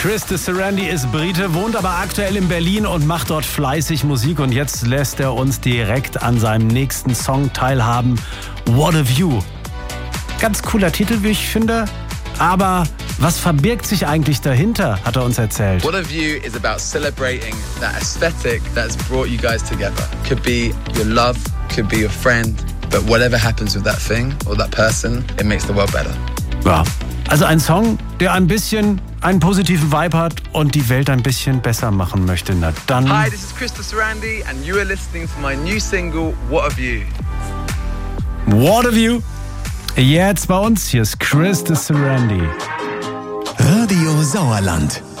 Chris de Sarandi ist Brite, wohnt aber aktuell in Berlin und macht dort fleißig Musik. Und jetzt lässt er uns direkt an seinem nächsten Song teilhaben. What a View. Ganz cooler Titel, wie ich finde. Aber was verbirgt sich eigentlich dahinter, hat er uns erzählt. What a View is about celebrating that aesthetic that's brought you guys together. Could be your love, could be your friend. But whatever happens with that thing or that person, it makes the world better. Ja, also ein Song, der ein bisschen einen positiven Vibe hat und die Welt ein bisschen besser machen möchte. Na dann. Hi, this is Chris de Sarandi and you are listening to my new single, What a View. What a View. Jetzt bei uns, hier ist Chris de Sarandi. Radio Sauerland.